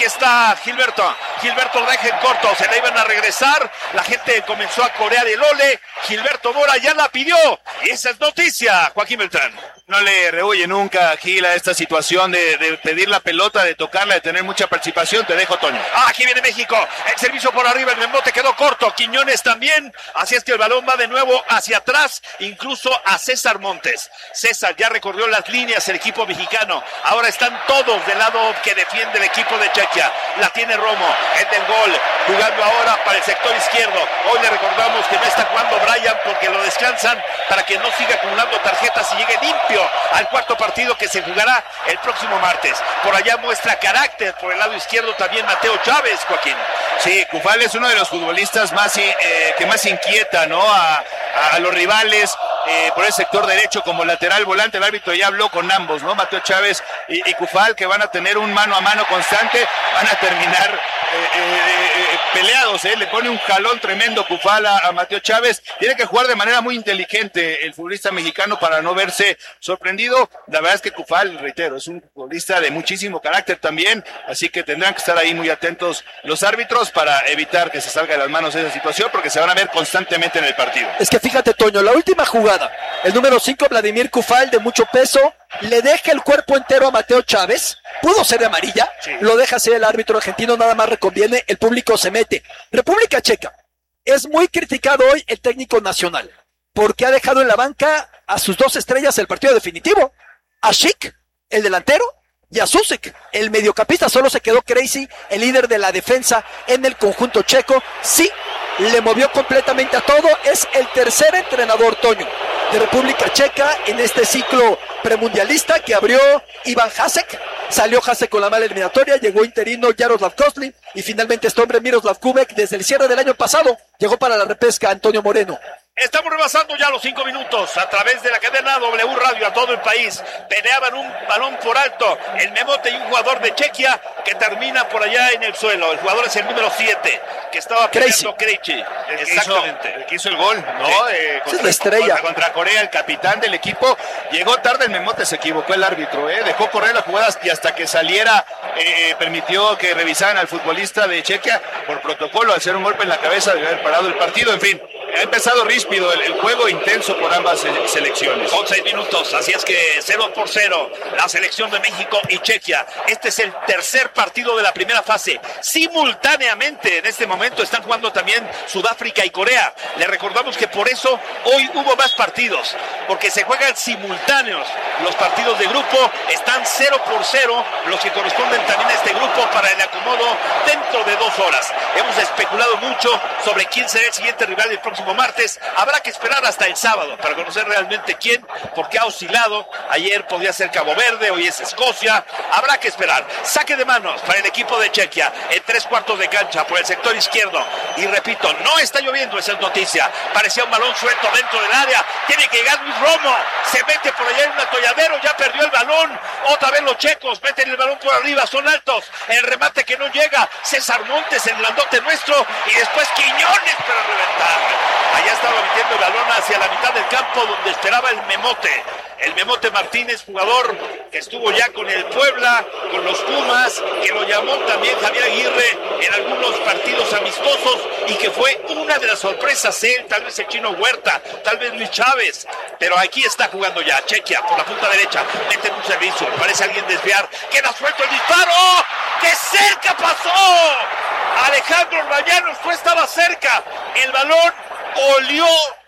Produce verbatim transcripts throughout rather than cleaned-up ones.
Aquí está Gilberto. Gilberto lo deja en corto. Se la iban a regresar. La gente comenzó a corear el ole. Gilberto Mora ya la pidió. Esa es noticia, Joaquín Beltrán. No le rehuye nunca, Gil, a esta situación de, de pedir la pelota, de tocarla, de tener mucha participación. Te dejo, Toño. Ah, aquí viene México. El servicio por arriba, el remote quedó corto. Quiñones también. Así es que el balón va de nuevo hacia atrás, incluso a César Montes. César ya recorrió las líneas el equipo mexicano. Ahora están todos del lado que defiende el equipo de Chequia. La tiene Romo, el del gol, jugando ahora para el sector izquierdo. Hoy le recordamos que no está jugando Brian porque lo descansan para que no siga acumulando tarjetas y llegue limpio al cuarto partido que se jugará el próximo martes. Por allá muestra carácter por el lado izquierdo también Mateo Chávez, Joaquín. Sí, Cufal es uno de los futbolistas más eh, que más inquieta, ¿no? A, a, a los rivales eh, por el sector derecho como lateral volante. El árbitro ya habló con ambos, ¿no? Mateo Chávez y, y Cufal, que van a tener un mano a mano constante, van a terminar eh, eh, eh, peleados, ¿eh? Le pone un jalón tremendo Cufal a, a Mateo Chávez. Tiene que jugar de manera muy inteligente el futbolista mexicano para no verse sorprendido. La verdad es que Cufal, reitero, es un futbolista de muchísimo carácter también, así que tendrán que estar ahí muy atentos los árbitros para evitar que se salga de las manos esa situación, porque se van a ver constantemente en el partido. Es que fíjate, Toño, la última jugada, el número cinco, Vladimir Cufal, de mucho peso, le deja el cuerpo entero a Mateo Chávez, pudo ser de amarilla, sí. Lo deja hacer el árbitro argentino, nada más reconviene, el público se mete. República Checa, es muy criticado hoy el técnico nacional, porque ha dejado en la banca a sus dos estrellas el partido definitivo, a Schick, el delantero, y a Susek, el mediocampista. Solo se quedó Crazy, el líder de la defensa en el conjunto checo. Sí, le movió completamente a todo. Es el tercer entrenador, Toño, de República Checa en este ciclo premundialista que abrió Iván Hasek. Salió Hasek con la mala eliminatoria, llegó interino Jaroslav Kozlin y finalmente este hombre Miroslav Kubek desde el cierre del año pasado llegó para la repesca Antonio Moreno. Estamos rebasando ya los cinco minutos a través de la cadena W Radio a todo el país. Peleaban un balón por alto el Memote y un jugador de Chequia que termina por allá en el suelo. El jugador es el número siete que estaba peleando Krejci. Exactamente. Hizo, el que hizo el gol, ¿no? Sí. Eh, contra, es la estrella. Contra, contra Corea, el capitán del equipo. Llegó tarde el Memote, se equivocó el árbitro, ¿eh? Dejó correr las jugadas y hasta que saliera eh, permitió que revisaran al futbolista de Chequia por protocolo al hacer un golpe en la cabeza de haber parado el partido. En fin, ha empezado ríspido el, el juego, intenso por ambas se- selecciones. once minutos, así es que cero por cero, la selección de México y Chequia. Este es el tercer partido de la primera fase. Simultáneamente, en este momento, están jugando también Sudáfrica y Corea. Le recordamos que por eso hoy hubo más partidos, porque se juegan simultáneos. Los partidos de grupo están cero por cero, los que corresponden también a este grupo para el acomodo dentro de dos horas. Hemos especulado mucho sobre quién será el siguiente rival el próximo martes. Habrá que esperar hasta el sábado para conocer realmente quién, porque ha oscilado. Ayer podía ser Cabo Verde, hoy es Escocia. Habrá que esperar. Saque de manos para el equipo de Chequia en tres cuartos de cancha por el sector izquierdo. Y repito, no está lloviendo, esa es noticia. Parecía un balón suelto dentro del área. Tiene que llegar Luis Romo. Se mete por allá en un atolladero, ya perdió el balón. Otra vez los checos meten el balón por arriba, son altos. El remate que no llega. César Montes, el grandote nuestro. Y después Quiñones para reventar. Allá estaba metiendo el balón hacia la mitad del campo donde esperaba el Memote. El Memote Martínez, jugador que estuvo ya con el Puebla, con los Pumas, que lo llamó también Javier Aguirre en algunos partidos amistosos y que fue una de las sorpresas él, tal vez el Chino Huerta, tal vez Luis Chávez, pero aquí está jugando ya Chequia por la punta derecha, mete un servicio, parece alguien desviar, queda suelto el disparo, ¡qué cerca pasó! Alejandro Rayanos fue, estaba cerca, el balón olió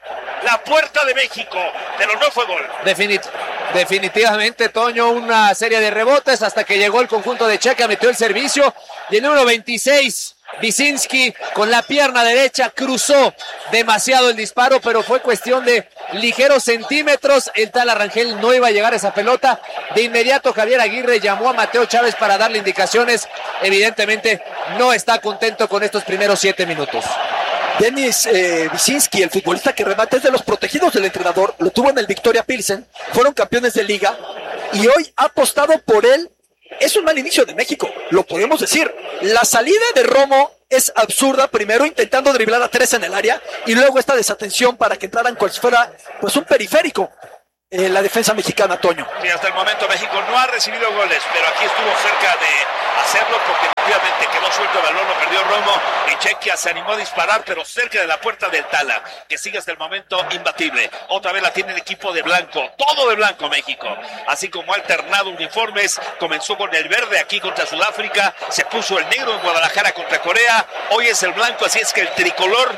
la puerta de México, pero no fue gol. Definit- definitivamente, Toño, una serie de rebotes hasta que llegó el conjunto de Chequia, metió el servicio y el número veintiséis, Visinski, con la pierna derecha cruzó demasiado el disparo, pero fue cuestión de ligeros centímetros. El tal Arrangel no iba a llegar a esa pelota. De inmediato Javier Aguirre llamó a Mateo Chávez para darle indicaciones. Evidentemente no está contento con estos primeros siete minutos. Denis eh, Visinski, el futbolista que remata, es de los protegidos del entrenador, lo tuvo en el Victoria Pilsen, fueron campeones de liga y hoy ha apostado por él. Es un mal inicio de México, lo podemos decir. La salida de Romo es absurda, primero intentando driblar a tres en el área y luego esta desatención para que entraran como si fuera pues un periférico en eh, la defensa mexicana, Toño. Sí, hasta el momento México no ha recibido goles, pero aquí estuvo cerca de hacerlo porque metió efectivamente quedó suelto el balón, lo perdió Romo y Chequia se animó a disparar, pero cerca de la puerta del Tala, que sigue hasta el momento imbatible. Otra vez la tiene el equipo de blanco, todo de blanco México, así como ha alternado uniformes. Comenzó con el verde aquí contra Sudáfrica, se puso el negro en Guadalajara contra Corea, hoy es el blanco, así es que el tricolor,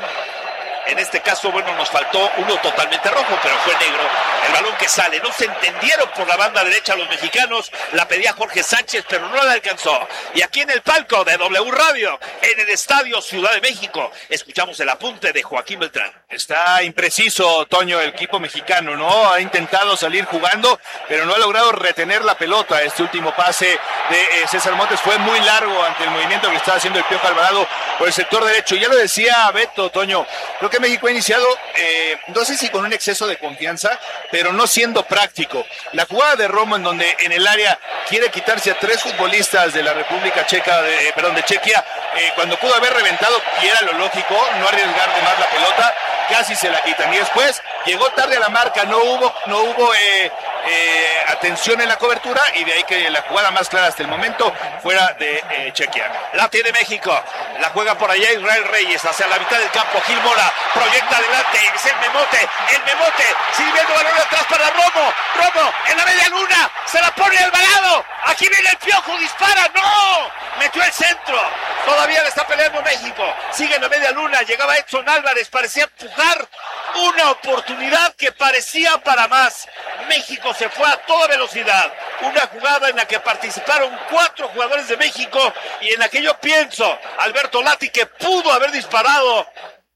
en este caso, bueno, nos faltó uno totalmente rojo, pero fue negro. El balón que sale, no se entendieron por la banda derecha los mexicanos, la pedía Jorge Sánchez, pero no la alcanzó. Y aquí en el palco de W Radio, en el Estadio Ciudad de México, escuchamos el apunte de Joaquín Beltrán. Está impreciso, Toño, el equipo mexicano, ¿no? Ha intentado salir jugando, pero no ha logrado retener la pelota. Este último pase de eh, César Montes fue muy largo ante el movimiento que estaba haciendo el Piojo Alvarado por el sector derecho. Ya lo decía Beto, Toño, creo que México ha iniciado, eh, no sé si con un exceso de confianza, pero no siendo práctico. La jugada de Romo, en donde en el área quiere quitarse a tres futbolistas de la República Checa, de, eh, perdón, de Chequia, eh, cuando pudo haber reventado, y era lo lógico, no arriesgar de más la pelota, casi se la quitan. Y después llegó tarde a la marca, no hubo, no hubo eh, eh, atención en la cobertura, y de ahí que la jugada más clara hasta el momento fuera de eh, Chequia. La tiene México, la juega por allá Israel Reyes, hacia la mitad del campo, Gil Mora, proyecta adelante, es el Memote, el Memote, sirviendo balón atrás para Romo, Romo, en la media luna, se la pone Alvarado, aquí viene el Piojo, dispara, no, metió el centro, todavía le está peleando México, sigue en la media luna, llegaba Edson Álvarez, parecía empujar una oportunidad que parecía para más. México se fue a toda velocidad, una jugada en la que participaron cuatro jugadores de México, y en la que yo pienso, Alberto Lati, que pudo haber disparado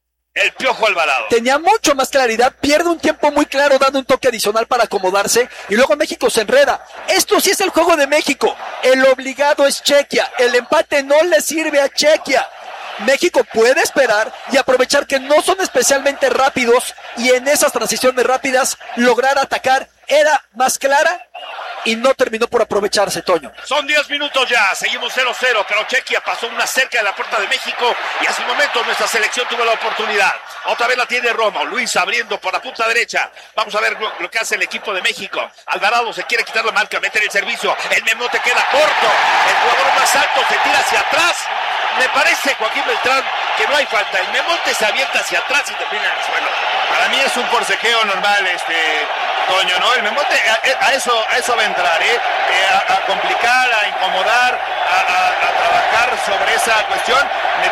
el Piojo Alvarado. Tenía mucho más claridad, pierde un tiempo muy claro dando un toque adicional para acomodarse, y luego México se enreda. Esto sí es el juego de México, el obligado es Chequia, el empate no le sirve a Chequia. México puede esperar y aprovechar que no son especialmente rápidos, y en esas transiciones rápidas lograr atacar. Era más clara y no terminó por aprovecharse, Toño. Son diez minutos ya, seguimos cero cero, pero Chequia pasó una cerca de la puerta de México, y hace un momento nuestra selección tuvo la oportunidad. Otra vez la tiene Romo, Luis abriendo por la punta derecha. Vamos a ver lo, lo que hace el equipo de México. Alvarado se quiere quitar la marca, meter el servicio, el Memote queda corto, el jugador más alto se tira hacia atrás. Me parece, Joaquín Beltrán, que no hay falta. El Memote se avienta hacia atrás y termina en el suelo. Para mí es un forcejeo normal, este Toño, ¿no? El Memote a, a eso a eso va a entrar, ¿eh? eh a, a complicar, a incomodar, a, a, a trabajar sobre esa cuestión.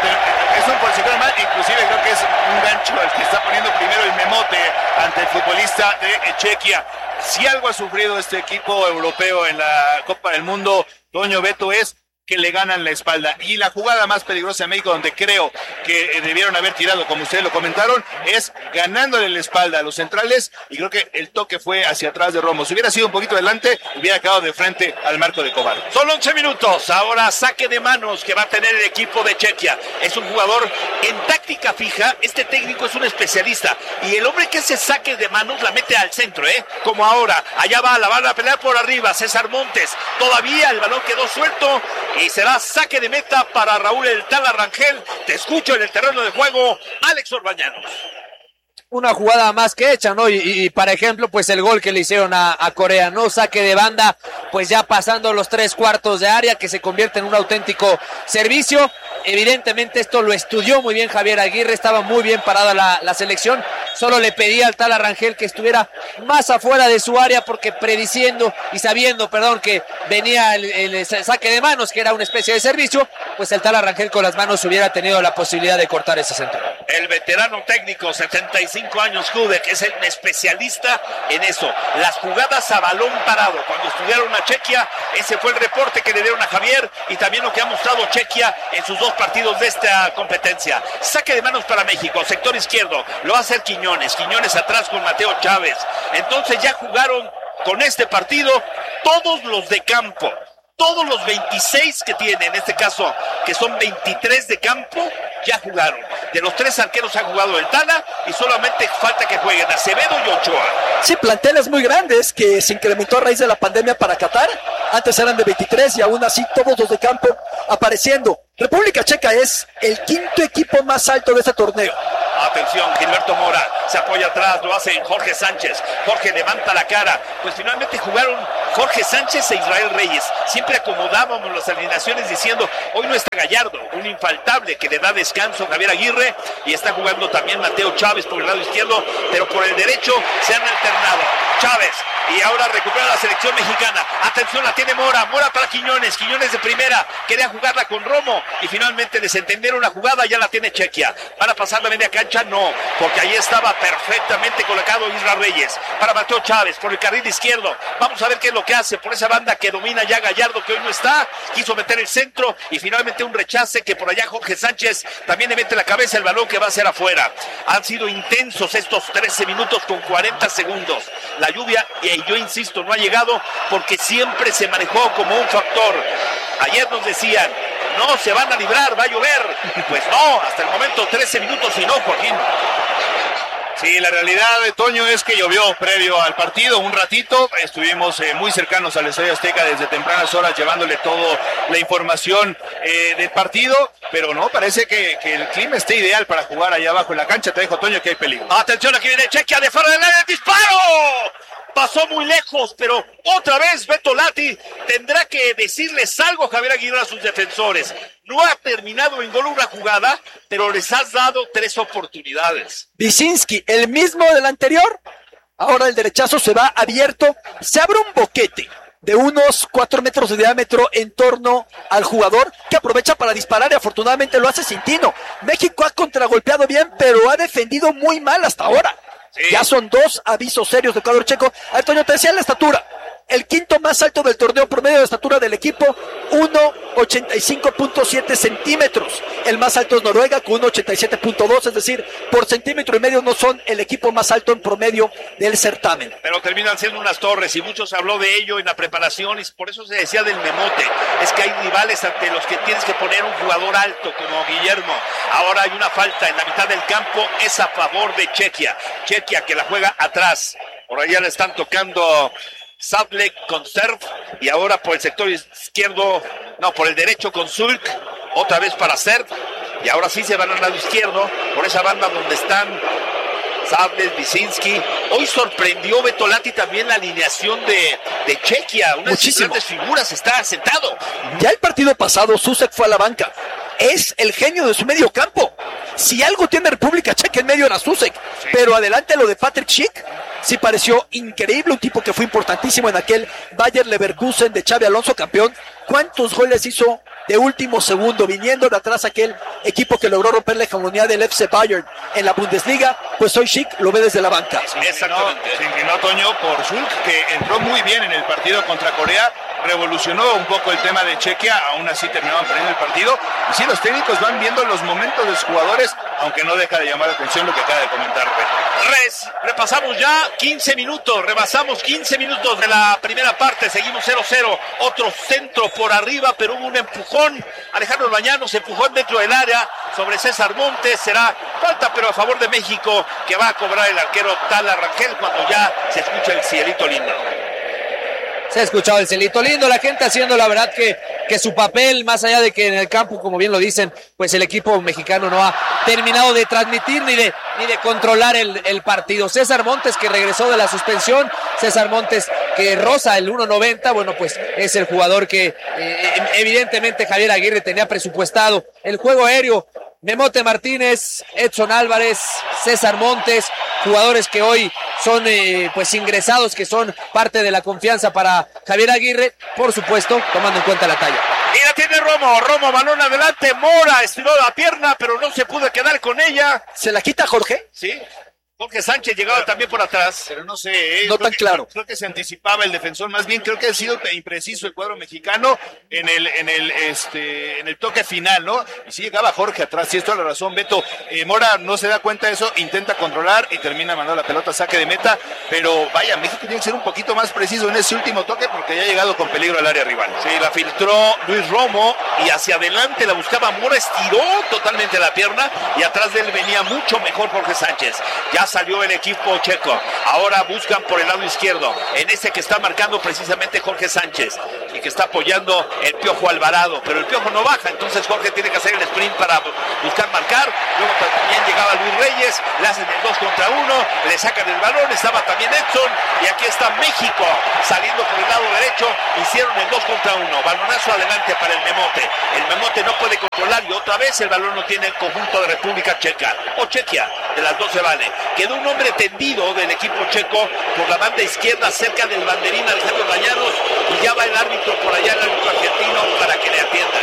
Es un forcejeo normal, inclusive creo que es un gancho el que está poniendo primero el Memote ante el futbolista de Chequia. Si algo ha sufrido este equipo europeo en la Copa del Mundo, Toño, Beto, es que le ganan la espalda. Y la jugada más peligrosa de México, donde creo que debieron haber tirado, como ustedes lo comentaron, es ganándole la espalda a los centrales, y creo que el toque fue hacia atrás de Romo. Si hubiera sido un poquito adelante, hubiera quedado de frente al marco de Cobar. Son once minutos, ahora saque de manos que va a tener el equipo de Chequia. Es un jugador en táctica fija, este técnico es un especialista, y el hombre que se saque de manos la mete al centro, ¿eh? Como ahora, allá va, la van a pelear por arriba, César Montes, todavía el balón quedó suelto, y será saque de meta para Raúl el Tala Rangel. Te escucho en el terreno de juego, Alex Orbañanos. Una jugada más que hecha, ¿no? Y, y para ejemplo, pues el gol que le hicieron a, a Corea, ¿no? Saque de banda, pues ya pasando los tres cuartos de área, que se convierte en un auténtico servicio. Evidentemente esto lo estudió muy bien Javier Aguirre, estaba muy bien parada la, la selección. Solo le pedía al Tala Rangel que estuviera más afuera de su área, porque prediciendo y sabiendo, perdón, que venía el, el saque de manos, que era una especie de servicio, pues el Tala Rangel con las manos hubiera tenido la posibilidad de cortar ese centro. El veterano técnico, setenta y cinco años, Hudek, es el especialista en eso, las jugadas a balón parado. Cuando estudiaron a Chequia, ese fue el reporte que le dieron a Javier, y también lo que ha mostrado Chequia en sus dos partidos de esta competencia. Saque de manos para México, sector izquierdo, lo va a hacer Quiñones, Quiñones atrás con Mateo Chávez. Entonces ya jugaron con este partido todos los de campo, todos los veintiséis que tiene, en este caso, que son veintitrés de campo, ya jugaron. De los tres arqueros ha jugado el Tala, y solamente falta que jueguen Acevedo y Ochoa. Sí, planteles muy grandes que se incrementó a raíz de la pandemia para Qatar. Antes eran de veintitrés, y aún así todos los de campo apareciendo. República Checa es el quinto equipo más alto de este torneo. Atención, Gilberto Mora se apoya atrás, lo hace Jorge Sánchez. Jorge levanta la cara. Pues finalmente jugaron Jorge Sánchez e Israel Reyes. Siempre acomodábamos las alineaciones diciendo, hoy no está Gallardo, un infaltable que le da descanso a Javier Aguirre, y está jugando también Mateo Chávez por el lado izquierdo, pero por el derecho se han alternado Chávez, y ahora recupera la selección mexicana. Atención, la tiene Mora, Mora para Quiñones, Quiñones de primera, quería jugarla con Romo y finalmente desentendieron la jugada, ya la tiene Chequia. ¿Van a pasar la media cancha? No, porque ahí estaba perfectamente colocado Israel Reyes para Mateo Chávez por el carril izquierdo. Vamos a ver qué es lo que hace por esa banda que domina ya Gallardo, que hoy no está, quiso meter el centro y finalmente un rechace que por allá Jorge Sánchez también le mete la cabeza, el balón que va a ser afuera. Han sido intensos estos trece minutos con cuarenta segundos. La lluvia, y yo insisto, no ha llegado porque siempre se manejó como un factor. Ayer nos decían, no se van a librar, va a llover. Pues no, hasta el momento trece minutos y no, Joaquín. Sí, la realidad de Toño es que llovió previo al partido un ratito, estuvimos eh, muy cercanos al Estadio Azteca desde tempranas horas llevándole toda la información eh, del partido, pero no, parece que, que el clima está ideal para jugar allá abajo en la cancha. Te dejo, Toño, que hay peligro. Atención, aquí viene Chequia de fuera del área, el disparo. Pasó muy lejos, pero otra vez Beto Lati tendrá que decirles algo a Javier Aguirre a sus defensores. No ha terminado en gol una jugada, pero les has dado tres oportunidades. Wyszynski, el mismo del anterior, ahora el derechazo se va abierto, se abre un boquete de unos cuatro metros de diámetro en torno al jugador, que aprovecha para disparar y afortunadamente lo hace sin tino. México ha contragolpeado bien, pero ha defendido muy mal hasta ahora. Sí. Ya son dos avisos serios del cuadro checo. Antonio, te decía la estatura. El quinto más alto del torneo, promedio de estatura del equipo, uno ochenta y cinco punto siete centímetros. El más alto es Noruega con uno ochenta y siete punto dos, es decir, por centímetro y medio no son el equipo más alto en promedio del certamen. Pero terminan siendo unas torres y muchos habló de ello en la preparación y por eso se decía del memote. Es que hay rivales ante los que tienes que poner un jugador alto como Guillermo. Ahora hay una falta en la mitad del campo, es a favor de Chequia. Chequia que la juega atrás. Por allá le están tocando Sadlek con Serf, y ahora por el sector izquierdo, no, por el derecho con Zulk, otra vez para Serf, y ahora sí se van al lado izquierdo, por esa banda donde están Sadlek, Wyszynski. Hoy sorprendió Beto Lati también la alineación de, de Chequia, unas grandes figuras, está sentado. Ya el partido pasado Susek fue a la banca, es el genio de su medio campo. Si algo tiene República Checa en medio era Susek, sí. Pero adelante lo de Patrick Schick sí pareció increíble, un tipo que fue importantísimo en aquel Bayer Leverkusen de Xabi Alonso, campeón. ¿Cuántos goles hizo de último segundo, viniendo de atrás aquel equipo que logró romper la hegemonía del F C Bayern en la Bundesliga? Pues hoy Schick lo ve desde la banca. Exactamente. Se inclinó Toño por Zulk, que entró muy bien en el partido contra Corea, revolucionó un poco el tema de Chequia, aún así terminaban perdiendo el partido. Y sí, los técnicos van viendo los momentos de los jugadores, aunque no deja de llamar la atención lo que acaba de comentar Pedro. Res, repasamos ya quince minutos, rebasamos quince minutos de la primera parte, seguimos cero cero, otro centro por arriba, pero hubo un empujón. Alejandro Bañanos empujó dentro del área sobre César Montes, será falta pero a favor de México, que va a cobrar el arquero Tala Rangel cuando ya se escucha el cielito lindo. Se ha escuchado el cielito lindo, la gente haciendo la verdad que, que su papel, más allá de que en el campo, como bien lo dicen, pues el equipo mexicano no ha terminado de transmitir ni de, ni de controlar el, el partido. César Montes, que regresó de la suspensión, César Montes que roza el uno noventa, bueno, pues es el jugador que eh, evidentemente Javier Aguirre tenía presupuestado. El juego aéreo, Memote Martínez, Edson Álvarez, César Montes, jugadores que hoy son eh, pues ingresados, que son parte de la confianza para Javier Aguirre, por supuesto, tomando en cuenta la talla. Y la tiene Romo, Romo, balón adelante, Mora estiró la pierna, pero no se pudo quedar con ella. ¿Se la quita Jorge? Sí. Jorge Sánchez llegaba pero, también por atrás. Pero no sé, eh, no tan que, claro. Creo que se anticipaba el defensor, más bien creo que ha sido impreciso el cuadro mexicano en el en el este en el toque final, ¿no? Y sí llegaba Jorge atrás, sí, es toda la razón, Beto. Eh, Mora no se da cuenta de eso, intenta controlar y termina mandando la pelota a saque de meta, pero vaya, México tiene que ser un poquito más preciso en ese último toque porque ya ha llegado con peligro al área rival. Sí, la filtró Luis Romo y hacia adelante la buscaba Mora, estiró totalmente la pierna y atrás de él venía mucho mejor Jorge Sánchez. Ya salió el equipo checo, ahora buscan por el lado izquierdo, en este que está marcando precisamente Jorge Sánchez y que está apoyando el Piojo Alvarado, pero el Piojo no baja, entonces Jorge tiene que hacer el sprint para buscar marcar, luego también llegaba Luis Reyes, le hacen el dos contra uno, le sacan el balón, estaba también Edson, y aquí está México saliendo por el lado derecho, hicieron el dos contra uno, balonazo adelante para el Memote, el Memote no puede controlar y otra vez el balón no tiene el conjunto de República Checa, o Chequia, de las dos se vale, quedó un hombre tendido del equipo checo por la banda izquierda cerca del banderín Alejandro Rayanos, y ya va el árbitro por allá, el árbitro argentino, para que le atiendan.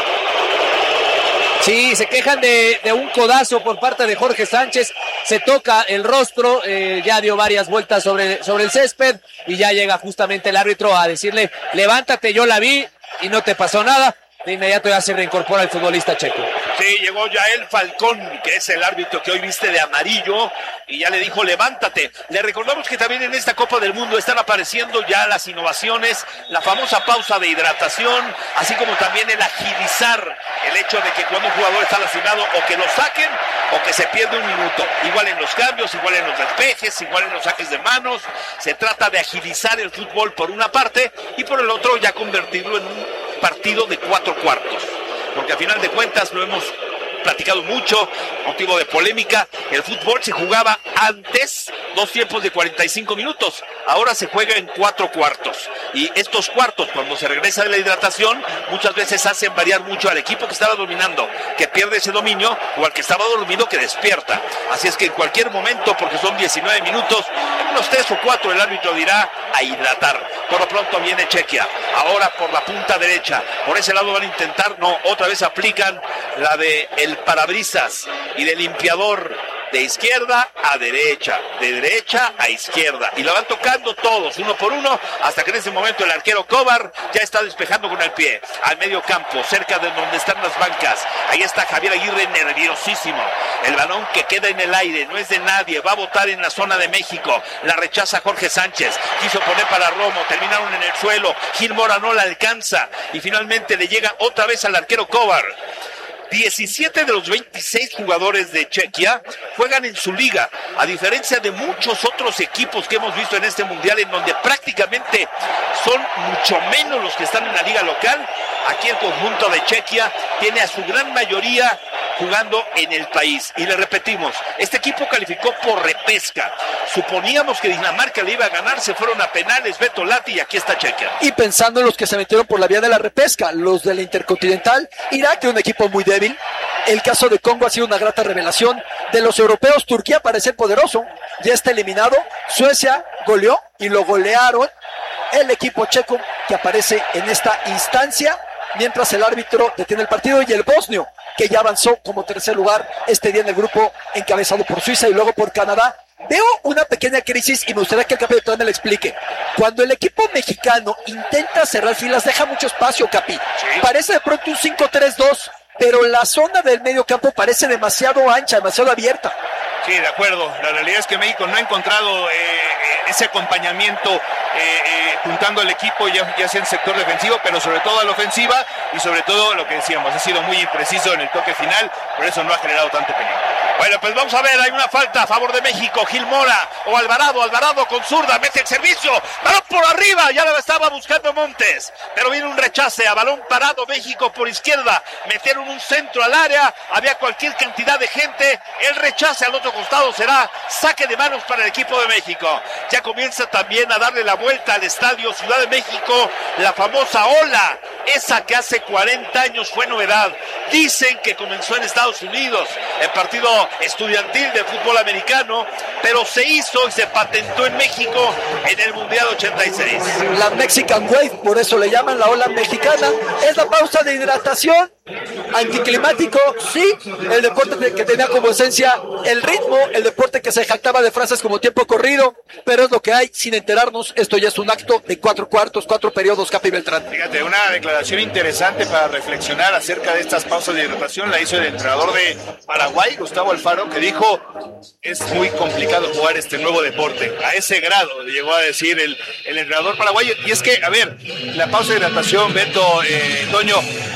Sí, se quejan de, de un codazo por parte de Jorge Sánchez, se toca el rostro, eh, ya dio varias vueltas sobre, sobre el césped y ya llega justamente el árbitro a decirle, levántate, yo la vi y no te pasó nada. De inmediato ya se reincorpora el futbolista checo. Sí, llegó Yael Falcón, que es el árbitro que hoy viste de amarillo, y ya le dijo, levántate. Le recordamos que también en esta Copa del Mundo están apareciendo ya las innovaciones, la famosa pausa de hidratación, así como también el agilizar el hecho de que cuando un jugador está lastimado, o que lo saquen, o que se pierde un minuto. Igual en los cambios, igual en los despejes, igual en los saques de manos. Se trata de agilizar el fútbol por una parte, y por el otro ya convertirlo en un partido de cuatro cuartos, porque a final de cuentas lo hemos platicado mucho, motivo de polémica, el fútbol se jugaba antes dos tiempos de cuarenta y cinco minutos, ahora se juega en cuatro cuartos, y estos cuartos cuando se regresa de la hidratación muchas veces hacen variar mucho al equipo que estaba dominando, que pierde ese dominio, o al que estaba dormido que despierta, así es que en cualquier momento, porque son diecinueve minutos, en unos tres o cuatro el árbitro dirá a hidratar. Por lo pronto viene Chequia, ahora por la punta derecha, por ese lado van a intentar, no, otra vez aplican la de el parabrisas y de limpiador, de izquierda a derecha, de derecha a izquierda, y lo van tocando todos, uno por uno, hasta que en ese momento el arquero Kovar ya está despejando con el pie, al medio campo, cerca de donde están las bancas, ahí está Javier Aguirre nerviosísimo, el balón que queda en el aire, no es de nadie, va a botar en la zona de México, la rechaza Jorge Sánchez, quiso poner para Romo, terminaron en el suelo, Gil Mora no la alcanza, y finalmente le llega otra vez al arquero Kovar. diecisiete de los veintiséis jugadores de Chequia juegan en su liga, a diferencia de muchos otros equipos que hemos visto en este mundial, en donde prácticamente son mucho menos los que están en la liga local. Aquí el conjunto de Chequia tiene a su gran mayoría jugando en el país. Y le repetimos, este equipo calificó por repesca. Suponíamos que Dinamarca le iba a ganar, se fueron a penales, Beto Lati, y aquí está Chequia. Y pensando en los que se metieron por la vía de la repesca, los de la Intercontinental, Irak, que es un equipo muy débil. El caso de Congo ha sido una grata revelación. De los europeos, Turquía parece poderoso, ya está eliminado. Suecia goleó y lo golearon. El equipo checo que aparece en esta instancia, mientras el árbitro detiene el partido, y el bosnio, que ya avanzó como tercer lugar este día en el grupo, encabezado por Suiza y luego por Canadá. Veo una pequeña crisis y me gustaría que el capitán me lo explique. Cuando el equipo mexicano intenta cerrar filas, deja mucho espacio, Capi. Sí. Parece de pronto un cinco tres dos, pero la zona del medio campo parece demasiado ancha, demasiado abierta. Sí, de acuerdo. La realidad es que México no ha encontrado eh, ese acompañamiento eh, eh, juntando al equipo, ya, ya sea en el sector defensivo, pero sobre todo a la ofensiva, y sobre todo lo que decíamos, ha sido muy impreciso en el toque final, por eso no ha generado tanto peligro. Bueno, pues vamos a ver, hay una falta a favor de México, Gil Mora o Alvarado, Alvarado con zurda, mete el servicio, balón por arriba, ya lo estaba buscando Montes, pero viene un rechace a balón parado, México por izquierda, metieron un centro al área, había cualquier cantidad de gente, el rechace al otro costado será saque de manos para el equipo de México. Ya comienza también a darle la vuelta al estadio Ciudad de México, la famosa ola, esa que hace cuarenta años fue novedad. Dicen que comenzó en Estados Unidos, en partido estudiantil de fútbol americano, pero se hizo y se patentó en México en el Mundial ochenta y seis. La Mexican Wave, por eso le llaman la ola mexicana, es la pausa de hidratación. Anticlimático, sí, el deporte que tenía como esencia el ritmo, el deporte que se jactaba de frases como tiempo corrido, pero es lo que hay sin enterarnos. Esto ya es un acto de cuatro cuartos, cuatro periodos, Capi Beltrán. Fíjate, una declaración interesante para reflexionar acerca de estas pausas de hidratación la hizo el entrenador de Paraguay, Gustavo Alfaro, que dijo, es muy complicado jugar este nuevo deporte, a ese grado llegó a decir el, el entrenador paraguayo. Y es que, a ver, la pausa de hidratación, Beto, eh, Toño,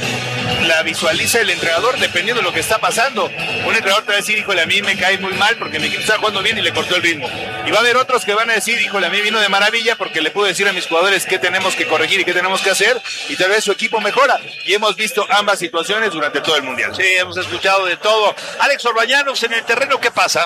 la visualiza el entrenador dependiendo de lo que está pasando. Un entrenador te va a decir, híjole, a mí me cae muy mal porque mi equipo está jugando bien y le cortó el ritmo. Y va a haber otros que van a decir, híjole, a mí vino de maravilla porque le puedo decir a mis jugadores qué tenemos que corregir y qué tenemos que hacer, y tal vez su equipo mejora. Y hemos visto ambas situaciones durante todo el Mundial. Sí, hemos escuchado de todo. Alex Orbañanos, en el terreno, ¿qué pasa?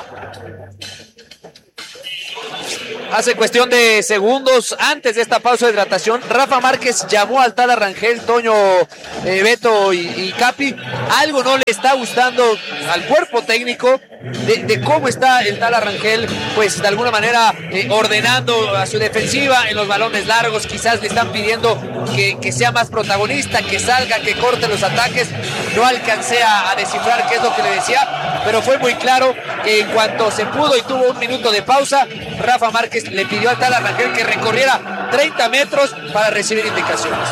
Hace cuestión de segundos antes de esta pausa de hidratación, Rafa Márquez llamó al Tala Rangel, Toño, eh, Beto y, y Capi. Algo no le está gustando al cuerpo técnico de, de cómo está el Tala Rangel, pues de alguna manera eh, ordenando a su defensiva en los balones largos. Quizás le están pidiendo que, que sea más protagonista, que salga, que corte los ataques. No alcancé a, a descifrar qué es lo que le decía, pero fue muy claro que en cuanto se pudo y tuvo un minuto de pausa, Rafa Márquez le pidió al Tala Rangel que recorriera treinta metros para recibir indicaciones.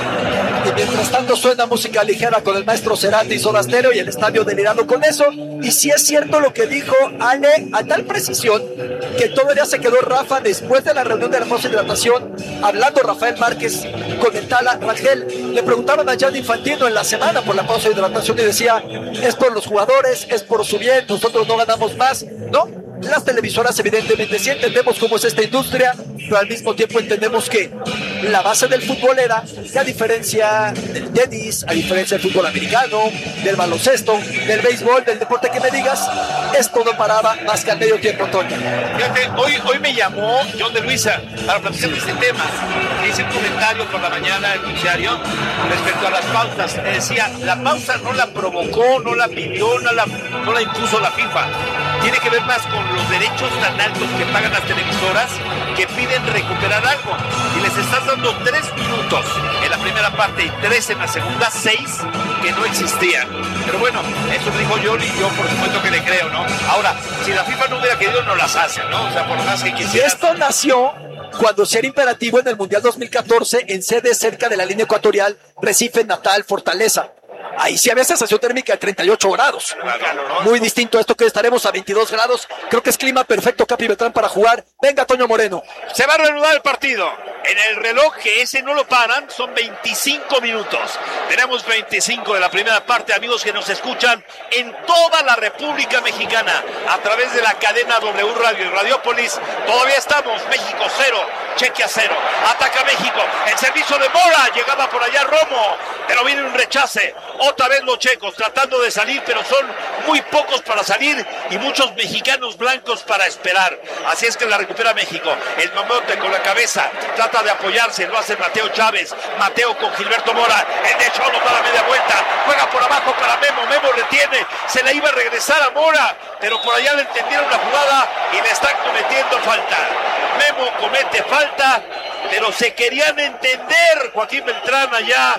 Y mientras tanto suena música ligera con el maestro Cerati y Soda Stereo y el estadio delirando con eso. Y si es cierto lo que dijo Ale, a tal precisión que todavía se quedó Rafa después de la reunión de la pausa de hidratación, hablando Rafael Márquez con el Tala Rangel. Le preguntaban a Gianni Infantino en la semana por la pausa de hidratación y decía, es por los jugadores, es por su bien, nosotros no ganamos más, ¿no? Las televisoras evidentemente sí entendemos cómo es esta industria, pero al mismo tiempo entendemos que la base del fútbol era que a diferencia del tenis, a diferencia del fútbol americano, del baloncesto, del béisbol, del deporte que me digas, esto no paraba más que al medio tiempo, Toño. Fíjate, hoy, hoy me llamó John de Luisa para platicar de este tema. Hice un comentario por la mañana en el diario respecto a las pausas. Me decía, la pausa no la provocó, no la pidió, no la, no la impuso la FIFA. Tiene que ver más con los derechos tan altos que pagan las televisoras que piden recuperar algo. Y les estás dando tres minutos en la primera parte y tres en la segunda, seis que no existían. Pero bueno, eso me dijo John y yo por supuesto que le creo, ¿no? Ahora, si la FIFA no hubiera querido, no las hace, ¿no? O sea, por más que quisiera. Y esto nació cuando se era imperativo en el Mundial dos mil catorce en sede cerca de la línea ecuatorial, Recife, Natal, Fortaleza. Ahí sí había sensación térmica de treinta y ocho grados. Muy distinto a esto que estaremos a veintidós grados. Creo que es clima perfecto, Capi Beltrán, para jugar. Venga, Toño Moreno. Se va a reanudar el partido. En el reloj, que ese no lo paran, son veinticinco minutos. Tenemos veinticinco de la primera parte, amigos que nos escuchan en toda la República Mexicana a través de la cadena W Radio y Radiopolis. Todavía estamos, México cero, Chequia cero. Ataca México, el servicio de Mora, llegaba por allá Romo, pero viene un rechace. Otra vez los checos tratando de salir, pero son muy pocos para salir y muchos mexicanos blancos para esperar. Así es que la recupera México. El mamote con la cabeza trata de apoyarse, lo hace Mateo Chávez. Mateo con Gilberto Mora. El de Cholo da la media vuelta. Juega por abajo para Memo. Memo retiene. Se la iba a regresar a Mora, pero por allá le entendieron la jugada y le están cometiendo falta. Memo comete falta, pero se querían entender. Joaquín Beltrán allá,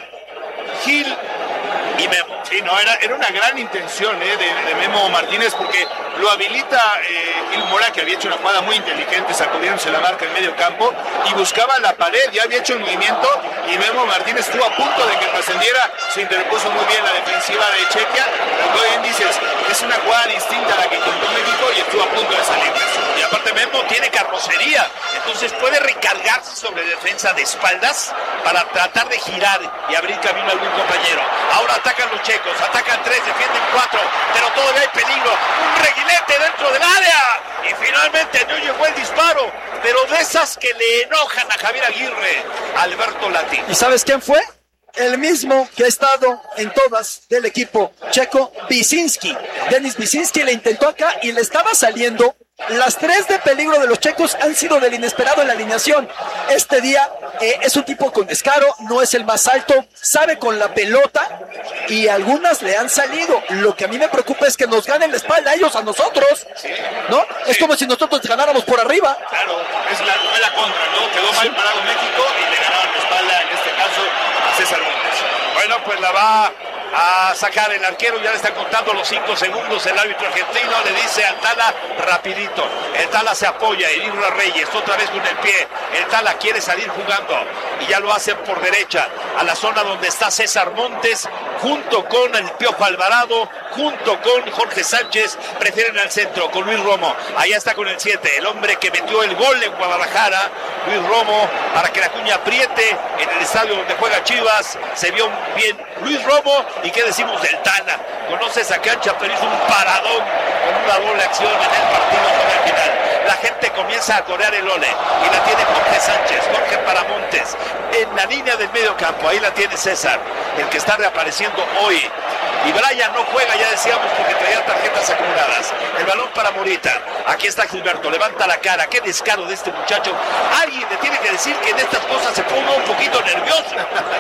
Gil y Memo. Sí, no, era, era una gran intención eh, de, de Memo Martínez porque lo habilita eh, Gil Mora, que había hecho una jugada muy inteligente, sacudiéndose la marca en medio campo y buscaba la pared, ya había hecho el movimiento y Memo Martínez estuvo a punto de que trascendiera, se interpuso muy bien la defensiva de Chequia. Como bien dices, es una jugada distinta a la que intentó México y estuvo a punto de salir. Y aparte Memo tiene carrocería, entonces puede recargarse sobre defensa de espaldas para tratar de girar y abrir camino a algún compañero. Ahora atacan los checos, atacan tres, defienden cuatro, pero todavía hay peligro. Un reguilete dentro del área y finalmente no llegó el disparo, pero de esas que le enojan a Javier Aguirre, Alberto Lati. ¿Y sabes quién fue? El mismo que ha estado en todas del equipo checo, Visinski. Denis Visinski le intentó acá y le estaba saliendo. Las tres de peligro de los checos han sido del inesperado en la alineación. Este día eh, es un tipo con descaro, no es el más alto, sabe con la pelota y algunas le han salido. Lo que a mí me preocupa es que nos ganen la espalda a ellos, a nosotros, ¿no? Sí. Es como si nosotros ganáramos por arriba. Claro, es la, fue la contra, ¿no? Quedó mal parado México y le ganaron la espalda, en este caso, a César Montes. Bueno, pues la va a sacar el arquero, ya le están contando los cinco segundos, el árbitro argentino le dice al Tala rapidito, el Tala se apoya, Irra Reyes otra vez con el pie, el Tala quiere salir jugando y ya lo hacen por derecha, a la zona donde está César Montes, junto con el Piojo Alvarado, junto con Jorge Sánchez, prefieren al centro con Luis Romo. Allá está con el siete, el hombre que metió el gol en Guadalajara, Luis Romo, para que la cuña apriete en el estadio donde juega Chivas. Se vio bien Luis Romo. ¿Y qué decimos del Tana? Conoce esa cancha, pero hizo un paradón con una doble acción en el partido para el final. La gente comienza a corear el ole y la tiene Jorge Sánchez, Jorge Paramontes en la línea del medio campo. Ahí la tiene César, el que está reapareciendo hoy. Y Brian no juega, ya decíamos, porque traía tarjetas acumuladas. El balón para Morita. Aquí está Gilberto, levanta la cara. Qué descaro de este muchacho. Alguien le tiene que decir que en estas cosas se pone un poquito nervioso.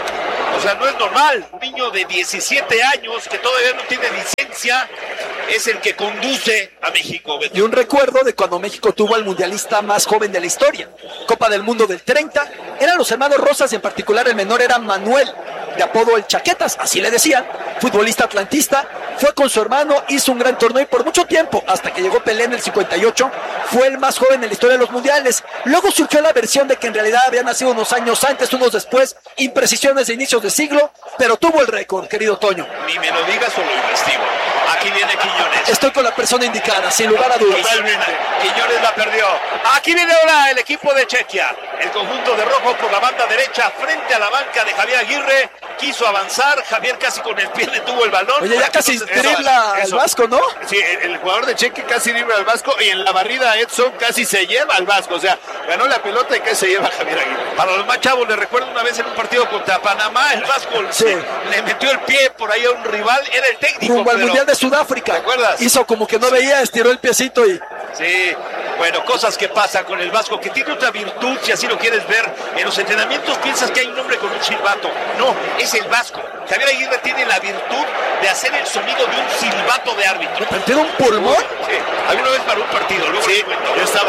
O sea, no es normal. Un niño de diecisiete años que todavía no tiene licencia es el que conduce a México. Y un recuerdo de cuando México tuvo al mundialista más joven de la historia. Copa del Mundo del treinta. Eran los hermanos Rosas, y en particular el menor era Manuel, de apodo el Chaquetas, así le decían, futbolista atlantista. Fue con su hermano, hizo un gran torneo y por mucho tiempo, hasta que llegó Pelé en el cincuenta y ocho, fue el más joven en la historia de los mundiales. Luego surgió la versión de que en realidad había nacido unos años antes, unos después, imprecisiones de inicios de siglo, pero tuvo el récord, querido Toño. Ni me lo digas o lo investigo. Aquí viene Quiñones. Estoy con la persona indicada, sin lugar a dudas. Totalmente. Quiñones la perdió. Aquí viene ahora el equipo de Chequia. El conjunto de rojo por la banda derecha, frente a la banca de Javier Aguirre. Quiso avanzar, Javier casi con el pie le tuvo el balón. Oye, ya casi dribla al Vasco, ¿no? Sí, el, el jugador de Cheque casi dribla al Vasco, y en la barrida Edson casi se lleva al Vasco. O sea, ganó la pelota y casi se lleva a Javier Aguirre. Para los más chavos, les recuerdo una vez en un partido contra Panamá, el Vasco sí. le metió el pie por ahí a un rival, era el técnico. Rumbo al pero... Mundial de Sudáfrica. ¿Te acuerdas? Hizo como que no veía, estiró el piecito y... Sí, bueno, cosas que pasan con el Vasco, que tiene otra virtud, si así lo quieres ver. En los entrenamientos piensas que hay un hombre con un silbato. No, es el Vasco. Javier Aguirre tiene la virtud de hacer el sonido de un silbato de árbitro. ¿Pero tiene un pulmón? Sí, alguna vez para un partido, luego sí, yo estaba.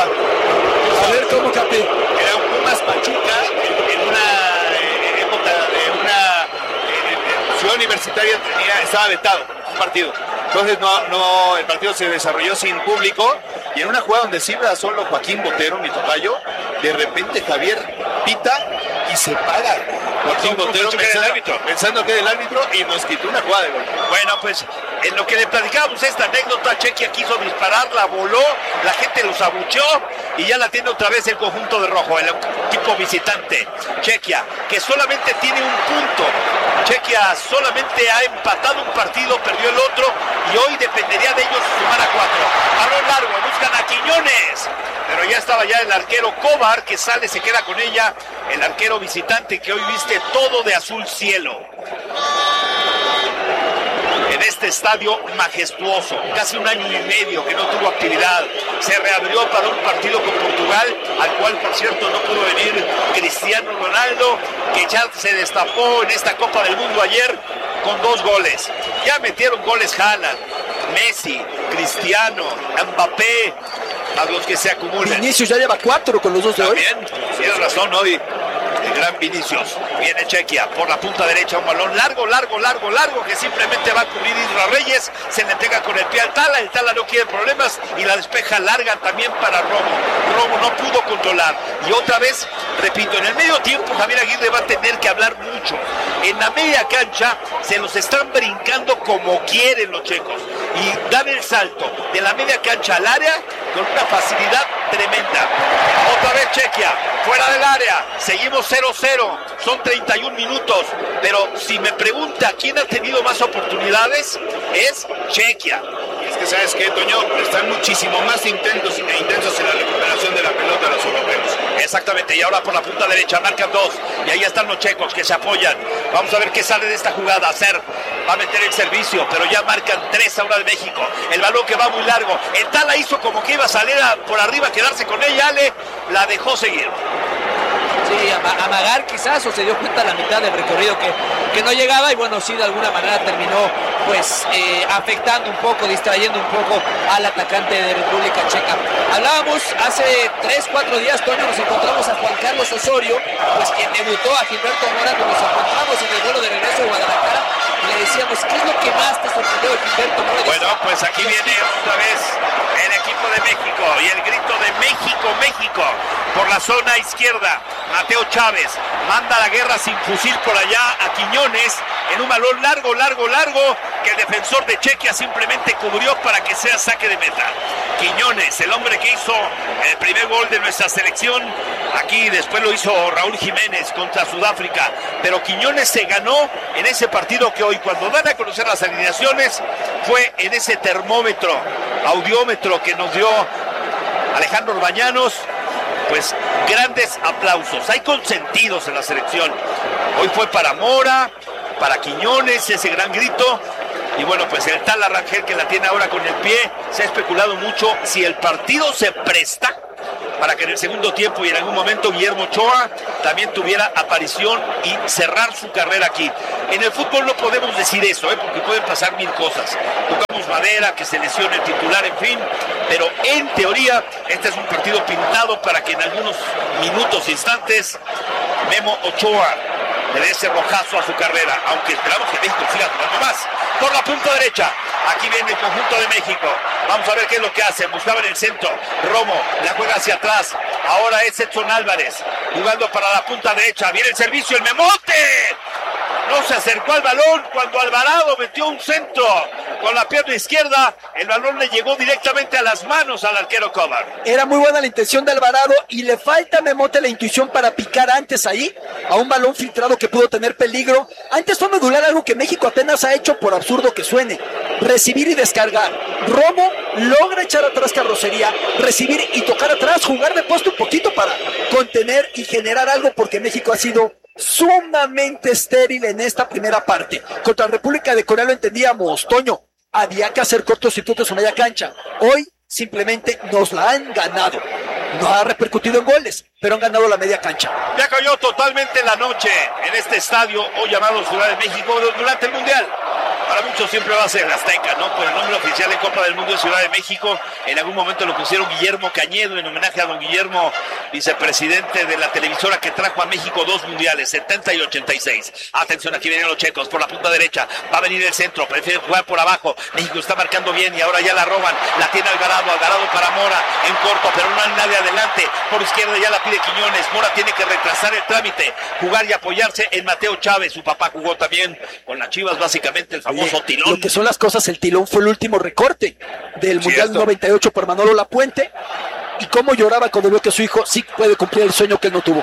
A ver, ¿cómo, Capi? Era un Pumas Pachuca en, en una eh, época de una eh, ciudad universitaria, tenía, estaba vetado un partido. Entonces no, no, el partido se desarrolló sin público, y en una jugada donde sí era solo Joaquín Botero, mi tocayo, de repente Javier pita y se paga. Joaquín Botero pensando, pensando que era el árbitro, y nos quitó una jugada de gol. Bueno, pues en lo que le platicábamos esta anécdota, Chequia quiso disparar, la voló, la gente los abucheó y ya la tiene otra vez el conjunto de rojo, el equipo visitante. Chequia, que solamente tiene un punto. Chequia solamente ha empatado un partido, perdió el otro, y hoy dependería de ellos sumar a cuatro. Balón largo, buscan a Quiñones, pero ya estaba ya el arquero Cobar, que sale, se queda con ella, el arquero visitante que hoy viste todo de azul cielo. En este estadio majestuoso, casi un año y medio que no tuvo actividad, se reabrió para un partido con Portugal, al cual por cierto no pudo venir Cristiano Ronaldo, que ya se destapó en esta Copa del Mundo ayer con dos goles. Ya metieron goles Haaland, Messi, Cristiano, Mbappé, a los que se acumulan. Vinicius ya lleva cuatro con los dos de hoy. También, tienes razón hoy. El gran Vinicius. Viene Chequia por la punta derecha, un balón largo, largo, largo, largo, que simplemente va a cubrir Isra Reyes. Se le pega con el pie al Tala. El Tala no quiere problemas y la despeja larga también para Romo. Romo no pudo controlar. Y otra vez, repito, en el medio tiempo Javier Aguirre va a tener que hablar mucho. En la media cancha se los están brincando como quieren los checos. Y dan el salto de la media cancha al área con una facilidad tremenda. Otra vez Chequia, fuera del área. Seguimos cero cero, son treinta y un minutos, pero si me pregunta quién ha tenido más oportunidades, es Chequia. Y es que, ¿sabes qué, Toño? Están muchísimo más intensos e intensos en la recuperación de la pelota los europeos. Exactamente, y ahora por la punta derecha marcan dos, y ahí están los checos que se apoyan. Vamos a ver qué sale de esta jugada. Ser va a meter el servicio, pero ya marcan tres ahora de México. El balón que va muy largo, el Tala hizo como que iba a salir a, por arriba, a quedarse con ella, Ale, la dejó seguir. Sí, amagar quizás, o se dio cuenta a la mitad del recorrido que, que no llegaba, y bueno, sí, de alguna manera terminó pues eh, afectando un poco, distrayendo un poco al atacante de República Checa. Hablábamos hace tres, cuatro días, Toño, nos encontramos a Juan Carlos Osorio, pues quien debutó a Gilberto Mora, cuando nos encontramos en el vuelo de regreso de Guadalajara, y le decíamos, ¿qué es lo que más te sorprendió de Gilberto Mora? Bueno, pues aquí viene otra vez el equipo de México, y el grito de México, México, por la zona izquierda. Mateo Chávez manda la guerra sin fusil por allá a Quiñones, en un balón largo, largo, largo, que el defensor de Chequia simplemente cubrió para que sea saque de meta. Quiñones, el hombre que hizo el primer gol de nuestra selección, aquí después lo hizo Raúl Jiménez contra Sudáfrica, pero Quiñones se ganó en ese partido que hoy, cuando dan a conocer las alineaciones, fue en ese termómetro, audiómetro que nos dio Alejandro Orbañanos. Pues grandes aplausos, hay consentidos en la selección. Hoy fue para Mora, para Quiñones, ese gran grito. Y bueno, pues el tal Arrangel que la tiene ahora con el pie, se ha especulado mucho si el partido se presta para que en el segundo tiempo y en algún momento Guillermo Ochoa también tuviera aparición y cerrar su carrera aquí. En el fútbol no podemos decir eso, ¿eh? Porque pueden pasar mil cosas. Tocamos madera, que se lesione el titular, en fin. Pero en teoría, este es un partido pintado para que en algunos minutos, instantes, Memo Ochoa le dé ese rojazo a su carrera, aunque esperamos que México siga jugando más. Por la punta derecha, aquí viene el conjunto de México. Vamos a ver qué es lo que hace. Buscaba en el centro. Romo la juega hacia atrás. Ahora es Edson Álvarez jugando para la punta derecha. Viene el servicio, el Memote. No se acercó al balón cuando Alvarado metió un centro con la pierna izquierda. El balón le llegó directamente a las manos al arquero Cobar. Era muy buena la intención de Alvarado y le falta a Memote la intuición para picar antes ahí a un balón filtrado que pudo tener peligro. Antes fue medular algo que México apenas ha hecho, por absurdo que suene: recibir y descargar. Romo logra echar atrás carrocería, recibir y tocar atrás, jugar de poste un poquito para contener y generar algo, porque México ha sido sumamente estéril en esta primera parte. Contra la República de Corea lo entendíamos, Toño, había que hacer cortocircuitos en media cancha. Hoy simplemente nos la han ganado. No ha repercutido en goles, pero han ganado la media cancha. Ya cayó totalmente la noche en este estadio, hoy llamado Ciudad de México, durante el Mundial. Para muchos siempre va a ser el Azteca, ¿no? Por el nombre oficial de Copa del Mundo de Ciudad de México. En algún momento lo pusieron Guillermo Cañedo, en homenaje a don Guillermo, vicepresidente de la televisora que trajo a México dos mundiales, setenta y ochenta y seis. Atención, aquí vienen los checos por la punta derecha. Va a venir el centro, prefieren jugar por abajo. México está marcando bien y ahora ya la roban. La tiene Alvarado, Alvarado para Mora, en corto, pero no hay nadie adelante. Por izquierda ya la pide Quiñones. Mora tiene que retrasar el trámite, jugar y apoyarse en Mateo Chávez. Su papá jugó también con las Chivas, básicamente el famoso Oye, tilón. Lo que son las cosas, el tilón fue el último recorte del Mundial noventa y ocho por Manolo Lapuente. Y cómo lloraba cuando vio que su hijo sí puede cumplir el sueño que él no tuvo.